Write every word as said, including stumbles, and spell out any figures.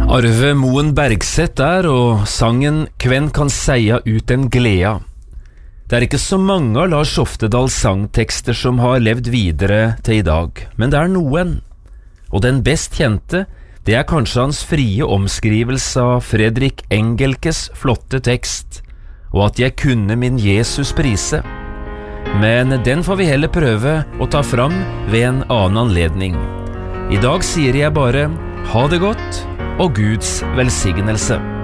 Arve Moen Bergseth der, og sangen «Kven kan seia ut en glea». Det er ikke så mange av Lars Oftedals sangtekster som har levd videre til i dag, men det er noen. Og den best kjente, det er kanskje hans frie omskrivelse av Fredrik Engelkes flotte tekst, og at jeg kunne min Jesus prise. Men den får vi heller prøve å ta fram ved en annen anledning. I dag sier jeg bare, ha det godt, og Guds velsignelse.